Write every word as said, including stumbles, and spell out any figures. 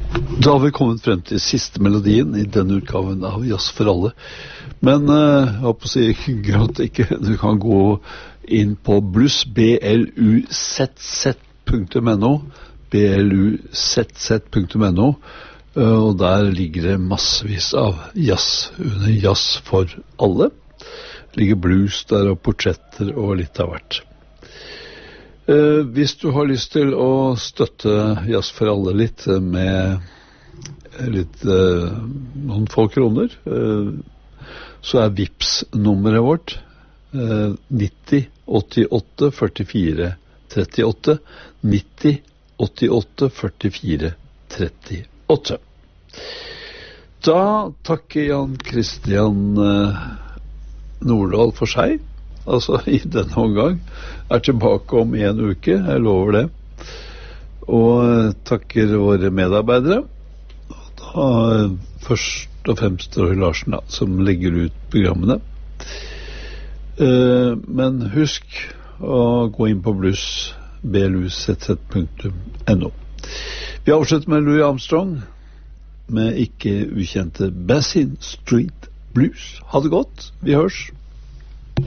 Da har vi kommet frem til siste melodien i denne utgaven av Jazz for alle. Men uh, jeg håper å si gråt ikke. Du kan gå inn på blues, b l u z z punktum n o, b l u z z punktum n o, uh, og der ligger det massevis av jazz under Jazz for alle. Det ligger blues der og portretter og litt av hvert. Uh, hvis du har lyst til å støtte Jazz for alle litt med litt, uh, noen få kroner, uh, så er Vips-nummeret vårt uh, nitti åttiåtte førtifire trettiåtte, nitti åttiåtte førtifire trettiåtte. Da takker Jan Christian uh, Nordahl for seg, altså i denne omgang, er tilbake om en uke, jeg lover det, og takker våre medarbeidere, og da først og fremst Roy Larsen da, som legger ut programmene. Uh, men husk å gå inn på blues, b l u z z punktum n o. Vi avslutter med Louis Armstrong, med ikke ukjente Basin Street Blues. Ha det godt, vi hørs.